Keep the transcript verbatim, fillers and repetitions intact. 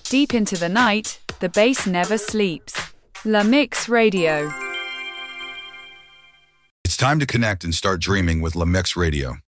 Deep into the night, the bass never sleeps. La Mix Radio. It's time to connect and start dreaming with La Mix Radio.